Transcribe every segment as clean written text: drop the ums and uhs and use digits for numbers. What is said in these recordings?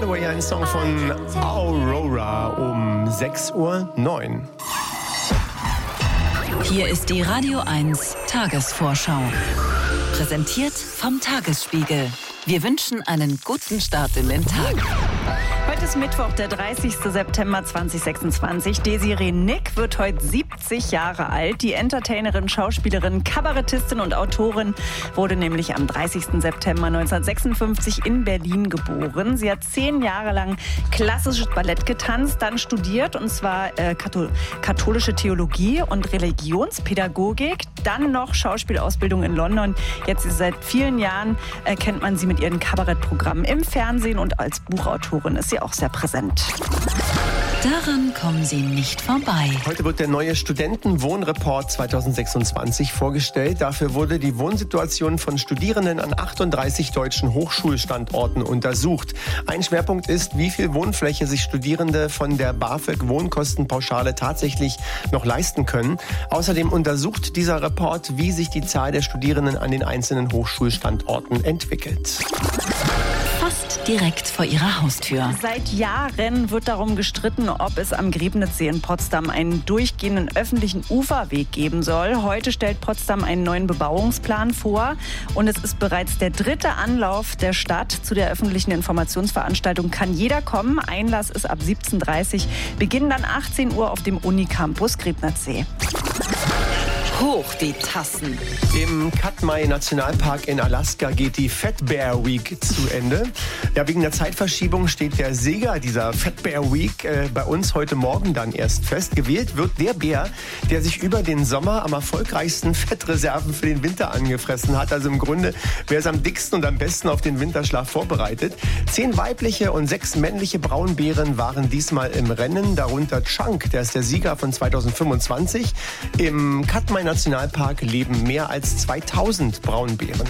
Holloway, ein Song von Aurora um 6:09 Uhr. Hier ist die Radio 1 Tagesvorschau. Präsentiert vom Tagesspiegel. Wir wünschen einen guten Start in den Tag. Heute ist Mittwoch, der 30. September 2026. Desiree Nick wird heute 70 Jahre alt. Die Entertainerin, Schauspielerin, Kabarettistin und Autorin wurde nämlich am 30. September 1956 in Berlin geboren. Sie hat 10 Jahre lang klassisches Ballett getanzt, dann studiert, und zwar katholische Theologie und Religionspädagogik, dann noch Schauspielausbildung in London. Jetzt seit vielen Jahren kennt man sie mit ihren Kabarettprogrammen im Fernsehen, und als Buchautorin ist sie auch sehr präsent. Daran kommen Sie nicht vorbei. Heute wird der neue Studentenwohnreport 2026 vorgestellt. Dafür wurde die Wohnsituation von Studierenden an 38 deutschen Hochschulstandorten untersucht. Ein Schwerpunkt ist, wie viel Wohnfläche sich Studierende von der BAföG-Wohnkostenpauschale tatsächlich noch leisten können. Außerdem untersucht dieser Report, wie sich die Zahl der Studierenden an den einzelnen Hochschulstandorten entwickelt. Fast direkt vor Ihrer Haustür. Seit Jahren wird darum gestritten, ob es am Griebnitzsee in Potsdam einen durchgehenden öffentlichen Uferweg geben soll. Heute stellt Potsdam einen neuen Bebauungsplan vor, und es ist bereits der 3. Anlauf der Stadt zu der öffentlichen Informationsveranstaltung Kann jeder kommen. Einlass ist ab 17:30 Uhr, Beginn dann 18 Uhr auf dem Unicampus Griebnitzsee. Hoch die Tassen. Im Katmai Nationalpark in Alaska geht die Fat Bear Week zu Ende. Ja, wegen der Zeitverschiebung steht der Sieger dieser Fat Bear Week bei uns heute Morgen dann erst fest. Gewählt wird der Bär, der sich über den Sommer am erfolgreichsten Fettreserven für den Winter angefressen hat. Also im Grunde, wer ist am dicksten und am besten auf den Winterschlaf vorbereitet. 10 weibliche und 6 männliche Braunbären waren diesmal im Rennen. Darunter Chunk, der ist der Sieger von 2025. Im Katmai Nationalpark leben mehr als 2000 Braunbären.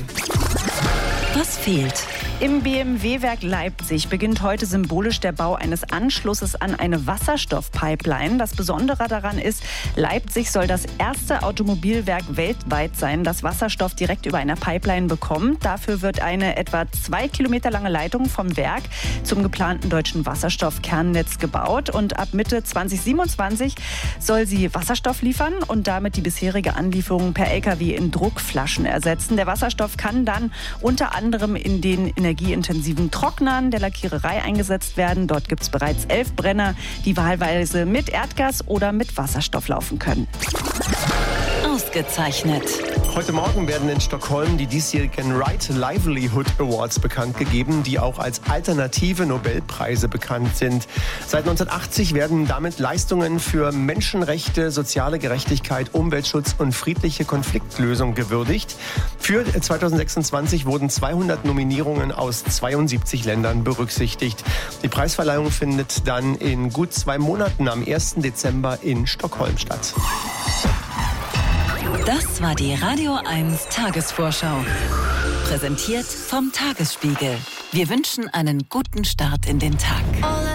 Was fehlt? Im BMW-Werk Leipzig beginnt heute symbolisch der Bau eines Anschlusses an eine Wasserstoffpipeline. Das Besondere daran ist, Leipzig soll das erste Automobilwerk weltweit sein, das Wasserstoff direkt über einer Pipeline bekommt. Dafür wird eine etwa 2 Kilometer lange Leitung vom Werk zum geplanten deutschen Wasserstoffkernnetz gebaut. Und ab Mitte 2027 soll sie Wasserstoff liefern und damit die bisherige Anlieferung per LKW in Druckflaschen ersetzen. Der Wasserstoff kann dann unter anderem in den energieintensiven Trocknern der Lackiererei eingesetzt werden. Dort gibt es bereits 11 Brenner, die wahlweise mit Erdgas oder mit Wasserstoff laufen können. Ausgezeichnet. Heute Morgen werden in Stockholm die diesjährigen Right Livelihood Awards bekannt gegeben, die auch als alternative Nobelpreise bekannt sind. Seit 1980 werden damit Leistungen für Menschenrechte, soziale Gerechtigkeit, Umweltschutz und friedliche Konfliktlösung gewürdigt. Für 2026 wurden 200 Nominierungen aus 72 Ländern berücksichtigt. Die Preisverleihung findet dann in gut 2 Monaten am 1. Dezember in Stockholm statt. Das war die Radio 1 Tagesvorschau. Präsentiert vom Tagesspiegel. Wir wünschen einen guten Start in den Tag.